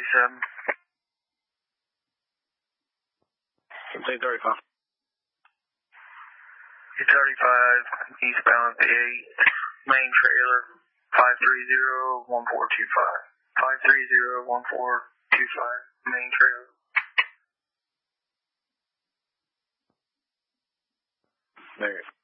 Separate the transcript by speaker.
Speaker 1: 237.
Speaker 2: 235.
Speaker 1: 235, eastbound 8, main trailer, 530-1425. 530-1425, main trailer.
Speaker 2: There.